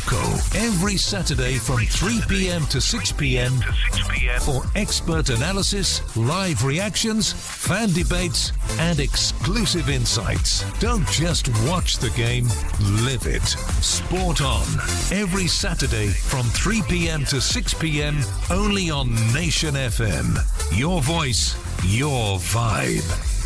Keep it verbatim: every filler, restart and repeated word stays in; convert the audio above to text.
Foco every Saturday from three p.m. to six p.m. for expert analysis, live reactions, fan debates, and exclusive insights. Don't just watch the game, live it. Sport On every Saturday from three p.m. to six p.m. only on Nation F M. Your voice, your vibe.